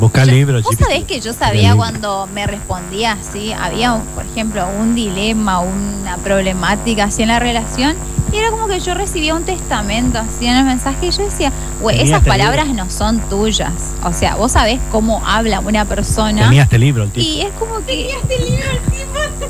Buscar libros. Vos sabés que yo sabía cuando me respondía así, había, por ejemplo, un dilema, una problemática así en la relación, y era como que yo recibía un testamento así en el mensaje y yo decía, güey, esas palabras no son tuyas. O sea, vos sabés cómo habla una persona. Tenía este libro el tipo. Y es como que... Tenía este libro el tipo.